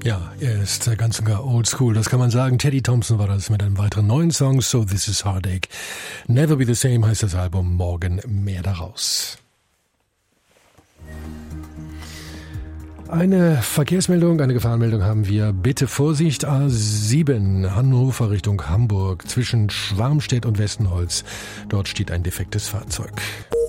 Ja, er ist ganz und gar oldschool, das kann man sagen. Teddy Thompson war das mit einem weiteren neuen Song, So This Is Heartache. Never Be The Same heißt das Album, morgen mehr daraus. Eine Verkehrsmeldung, eine Gefahrenmeldung haben wir. Bitte Vorsicht, A7, Hannover Richtung Hamburg, zwischen Schwarmstedt und Westenholz. Dort steht ein defektes Fahrzeug.